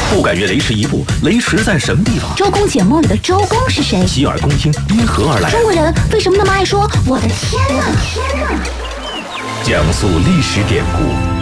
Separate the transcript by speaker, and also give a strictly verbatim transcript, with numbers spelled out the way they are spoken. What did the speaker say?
Speaker 1: 不敢越雷池一步，雷池在什么地方？
Speaker 2: 周公解梦里的周公是谁？
Speaker 1: 洗耳恭听，因何而来？
Speaker 2: 中国人为什么那么爱说我的天哪？
Speaker 1: 讲述历史典故，